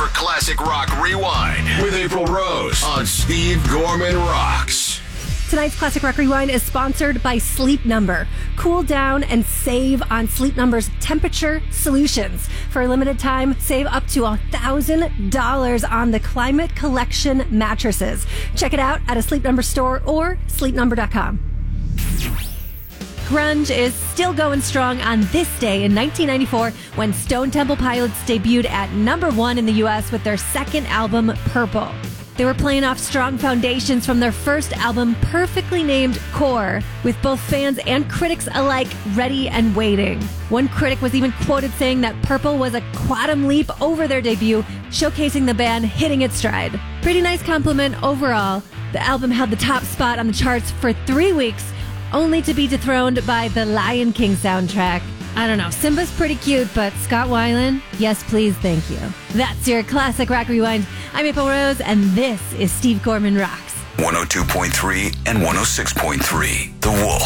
your classic rock rewind with April Rose on Steve Gorman Rocks. Tonight's Classic Rock Rewind is sponsored by Sleep Number. Cool down and save on Sleep Number's temperature solutions. For a limited time, save up to $1,000 on the Climate Collection mattresses. Check it out at a Sleep Number store or sleepnumber.com. Grunge is still going strong on this day in 1994 when Stone Temple Pilots debuted at number 1 in the U.S. with their second album, Purple. They were playing off strong foundations from their first album, perfectly named Core, with both fans and critics alike ready and waiting. One critic was even quoted saying that Purple was a quantum leap over their debut, showcasing the band hitting its stride. Pretty nice compliment overall. The album held the top spot on the charts for 3 weeks, only to be dethroned by the Lion King soundtrack. I don't know, Simba's pretty cute, but Scott Weiland, yes please, thank you. That's your Classic Rock Rewind. I'm April Rose, and this is Steve Gorman Rocks. 102.3 and 106.3, The Wolf.